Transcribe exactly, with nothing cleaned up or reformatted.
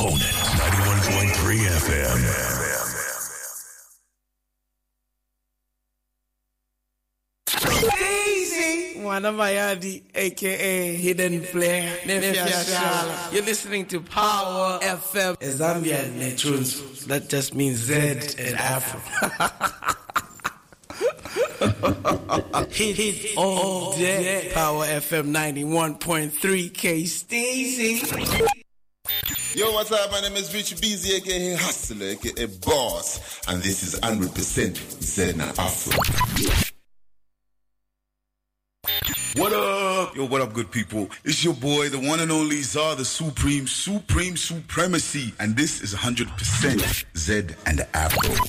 Opponent ninety-one point three F M. Easy, Wanamayadi, aka Hidden Flare, Nefia Shala. You're listening to Power F M. Zambia Netrunz. That just means Z and Afro. hit, hit all day. Power F M ninety-one point three K Steezy. Yo, what's up? My name is Rich Beezy, aka Hustler, aka Boss, and this is one hundred percent Zen Afro. What up? Yo, what up, good people? It's your boy, the one and only Czar, the Supreme, Supreme Supremacy, and this is one hundred percent Zed and Afro.